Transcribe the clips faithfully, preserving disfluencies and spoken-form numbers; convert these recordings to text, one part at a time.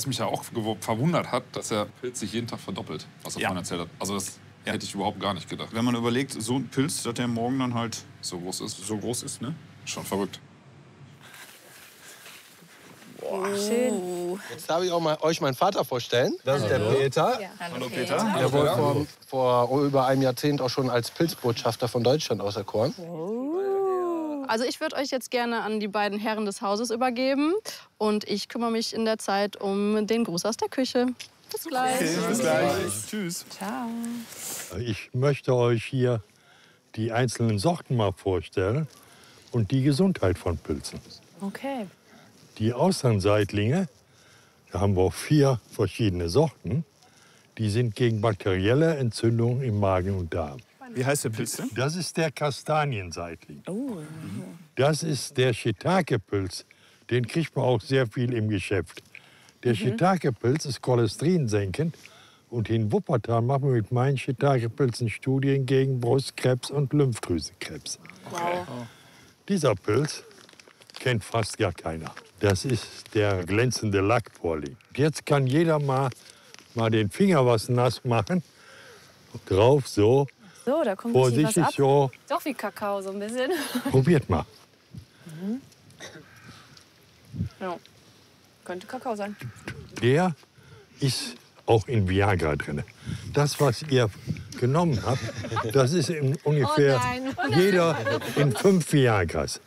mich ja auch verwundert hat, dass der Pilz sich jeden Tag verdoppelt, was er Ja. vorhin erzählt hat. Also das Ja. hätte ich überhaupt gar nicht gedacht. Wenn man überlegt, so ein Pilz, dass der morgen dann halt So groß ist. so groß ist, ne? Schon verrückt. Schön. Jetzt darf ich auch mal euch meinen Vater vorstellen. Das ist der Peter. Hallo Peter. Der wurde vor, vor über einem Jahrzehnt auch schon als Pilzbotschafter von Deutschland auserkoren. Also ich würde euch jetzt gerne an die beiden Herren des Hauses übergeben. Und ich kümmere mich in der Zeit um den Gruß aus der Küche. Bis gleich. Okay, bis gleich. Tschüss. Ciao. Ich möchte euch hier die einzelnen Sorten mal vorstellen und die Gesundheit von Pilzen. Okay. Die Austernseitlinge, da haben wir auch vier verschiedene Sorten, die sind gegen bakterielle Entzündungen im Magen und Darm. Wie heißt der Pilz denn? Das ist der Kastanienseitling. Oh. Das ist der Shiitake-Pilz. Den kriegt man auch sehr viel im Geschäft. Der Shiitake-Pilz ist cholesterinsenkend. Und in Wuppertal machen wir mit meinen Shiitake-Pilzen Studien gegen Brustkrebs und Lymphdrüsenkrebs. Wow. Dieser Pilz kennt fast gar keiner. Das ist der glänzende Lackporling. Jetzt kann jeder mal, mal den Finger was nass machen. Drauf so, So, da kommt ein bisschen was vorsichtig ab. so. Doch wie Kakao so ein bisschen. Probiert mal. Ja. Könnte Kakao sein. Der ist auch in Viagra drin. Das, was ihr genommen habt, das ist in ungefähr jeder in fünf Viagras.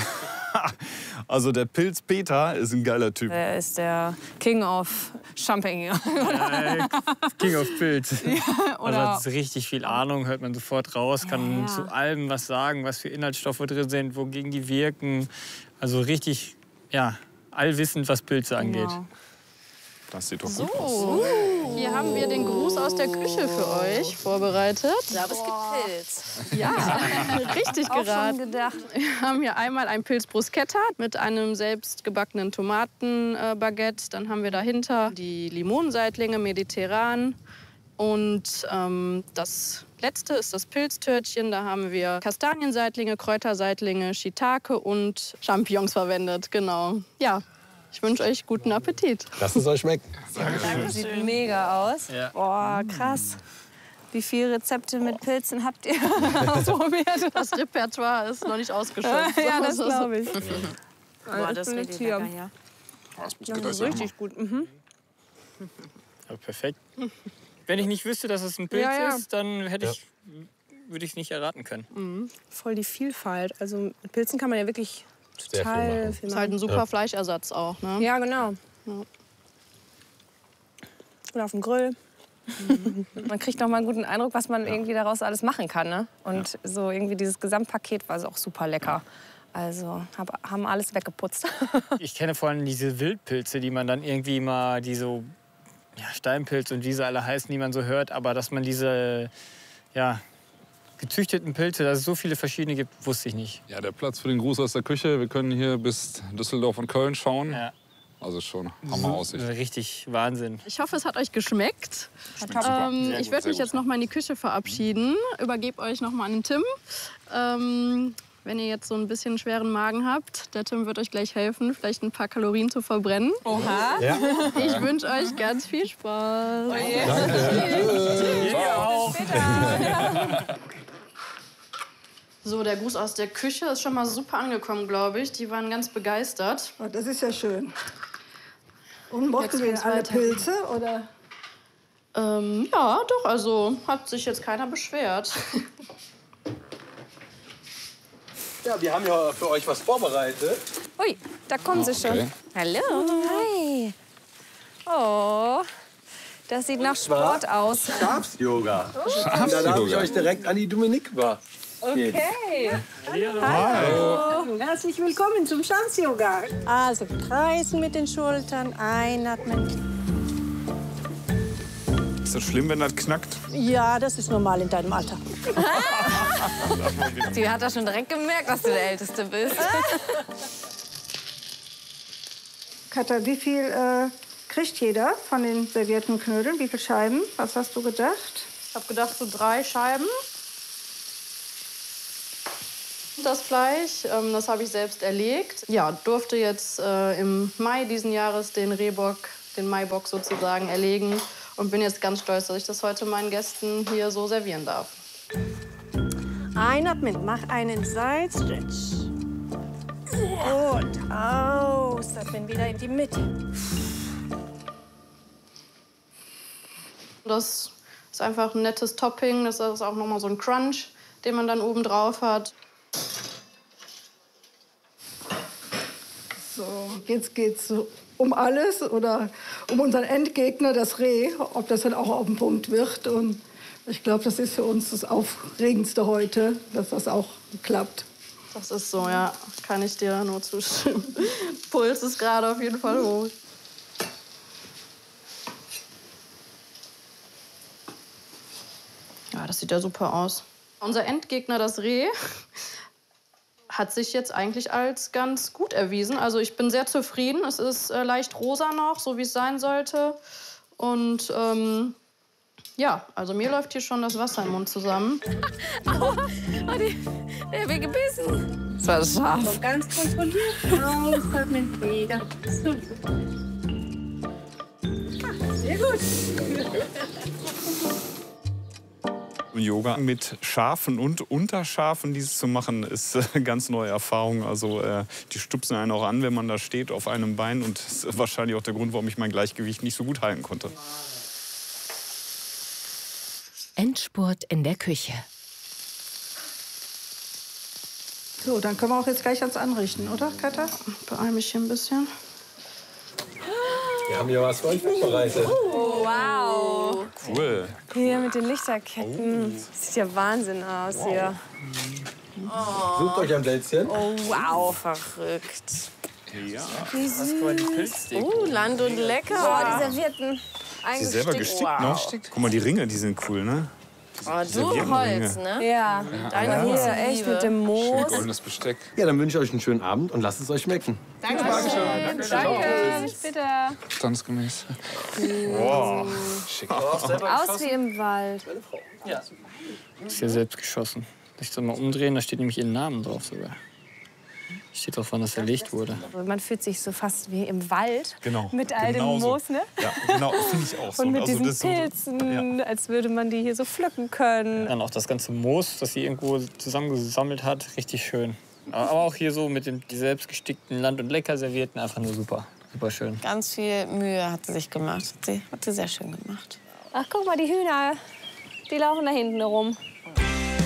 Also der Pilz Peter ist ein geiler Typ. Er ist der King of Champignon. King of Pilz. Also Oder hat richtig viel Ahnung, hört man sofort raus, kann Ja. zu allem was sagen, was für Inhaltsstoffe drin sind, wogegen die wirken. Also richtig, ja, allwissend, was Pilze angeht. Genau. Das sieht doch gut So, aus. hier haben wir den Gruß aus der Küche für euch vorbereitet. Ja, aber es gibt Pilz. Ja, richtig Auch schon geraten. gedacht. Wir haben hier einmal ein Pilz Bruschetta mit einem selbstgebackenen Tomatenbaguette. Dann haben wir dahinter die Limonenseitlinge mediterran. Und ähm, das letzte ist das Pilztörtchen. Da haben wir Kastanienseitlinge, Kräuterseitlinge, Shiitake und Champignons verwendet. Genau. Ja, ich wünsche euch guten Appetit. Lasst es euch schmecken. Das sieht mega aus. Ja. Boah, krass. Wie viele Rezepte mit Pilzen habt ihr ausprobiert? Das Repertoire ist noch nicht ausgeschöpft. Ja, das glaube ich. Boah, das ist richtig hier. lecker, ja. Das, Das ist richtig gut. Mhm. Ja, perfekt. Wenn ich nicht wüsste, dass es ein Pilz Ja, ja. ist, dann hätte ich, würde ich es nicht erraten können. Voll die Vielfalt. Also mit Pilzen kann man ja wirklich viel total machen. viel Ist halt machen. ein super Fleischersatz auch, ne? Ja, genau. Ja. Oder auf dem Grill. Man kriegt noch mal einen guten Eindruck, was man irgendwie daraus alles machen kann. Ne? Und so irgendwie dieses Gesamtpaket war so auch super lecker. Also hab, haben alles weggeputzt. Ich kenne vor allem diese Wildpilze, die man dann irgendwie mal, die so, ja, Steinpilz und wie sie alle heißen, die man so hört. Aber dass man diese, ja, gezüchteten Pilze, dass es so viele verschiedene gibt, wusste ich nicht. Ja, der Platz für den Gruß aus der Küche. Wir können hier bis Düsseldorf und Köln schauen. Ja. Also schon Hammer Aussicht. Richtig Wahnsinn. Ich hoffe, es hat euch geschmeckt. Schmeckt super. Ähm, Sehr ich gut, werde sehr mich gut. jetzt noch mal in die Küche verabschieden. Übergebe euch noch mal an den Tim. Ähm, wenn ihr jetzt so ein bisschen schweren Magen habt, der Tim wird euch gleich helfen, vielleicht ein paar Kalorien zu verbrennen. Oha. Ja. Ich wünsche euch ganz viel Spaß. So, der Gruß aus der Küche ist schon mal super angekommen, glaube ich. Die waren ganz begeistert. Oh, das ist ja schön. Und mochten Jetzt wir geht's alle weiter. Pilze? Oder? Ähm, ja, doch, also hat sich jetzt keiner beschwert. Ja, wir haben ja für euch was vorbereitet. Ui, da kommen sie schon. Okay. Hallo. Hi. Oh, das sieht nach zwar- Sport aus. Schafs-Yoga. Da darf ich euch direkt an die Dominik über. Okay. Hallo. Herzlich willkommen zum Schafs-Yoga. Also kreisen mit den Schultern, einatmen. Ist das schlimm, wenn das knackt? Ja, das ist normal in deinem Alter. Sie hat das schon direkt gemerkt, dass du der Älteste bist. Katja, wie viel äh, kriegt jeder von den servierten Knödeln? Wie viele Scheiben? Was hast du gedacht? Ich habe gedacht, so drei Scheiben. Das Fleisch, ähm, das habe ich selbst erlegt. Ja, durfte jetzt äh, im Mai diesen Jahres den Rehbock den Maibock sozusagen erlegen. Und bin jetzt ganz stolz, dass ich das heute meinen Gästen hier so servieren darf. Einatmen, mach einen Side-Stretch. Und ausatmen, wieder in die Mitte. Das ist einfach ein nettes Topping. Das ist auch noch mal so ein Crunch, den man dann oben drauf hat. So, jetzt geht's um alles oder um unseren Endgegner, das Reh, ob das dann auch auf den Punkt wird. Und ich glaube, das ist für uns das Aufregendste heute, dass das auch klappt. Das ist so, ja. Kann ich dir nur zustimmen. Puls ist gerade auf jeden Fall hoch. Ja, das sieht ja super aus. Unser Endgegner, das Reh, hat sich jetzt eigentlich als ganz gut erwiesen. Also ich bin sehr zufrieden. Es ist äh, leicht rosa noch, so wie es sein sollte. Und ähm, ja, also mir läuft hier schon das Wasser im Mund zusammen. Aua, oh, die, der hat mich gebissen. Das war scharf. So ganz kontrolliert. Ausatmen, wieder. Super. Sehr gut. Yoga mit Schafen und Unterschafen dieses zu machen, ist eine ganz neue Erfahrung. Also äh, die stupsen einen auch an, wenn man da steht auf einem Bein. Und das ist wahrscheinlich auch der Grund, warum ich mein Gleichgewicht nicht so gut halten konnte. Endspurt in der Küche. So, dann können wir auch jetzt gleich ans Anrichten, oder, Katja? Beeil mich hier ein bisschen. Wir haben hier was für euch vorbereitet. Oh, wow. Cool. Hier mit den Lichterketten. Das sieht ja Wahnsinn aus wow. hier. Oh. Sucht euch ein Plätzchen. Oh, wow, verrückt. Ja. Wie süß. Oh, Land und lecker. Boah, die Servietten. Sie selber gestickt wow. noch? Guck mal, die Ringe, die sind cool, ne? Oh, du Holz, ne? Ja. Deine ja. Hier, echt mit dem Moos. Schön goldenes Besteck. Ja, dann wünsche ich euch einen schönen Abend und lasst es euch schmecken. Danke. Danke. Danke. Bis später. Standesgemäß. Wow. Schick. Aus wie im Wald. Ja. Ist ja selbst geschossen. Ich soll mal umdrehen, da steht nämlich ihr Namen drauf sogar. Steht drauf, wann das erlegt wurde. Man fühlt sich so fast wie im Wald. Genau. Mit all genau dem so. Moos, ne? Ja, genau, finde ich auch so. Und mit also, diesen Pilzen, ja. als würde man die hier so pflücken können. Dann auch das ganze Moos, das sie irgendwo zusammengesammelt hat, richtig schön. Aber auch hier so mit den die selbst gestickten Land- und Lecker-Servierten, einfach nur super. Super schön. Ganz viel Mühe hat sie sich gemacht. Hat sie, hat sie sehr schön gemacht. Ach, guck mal, die Hühner, die laufen da hinten rum.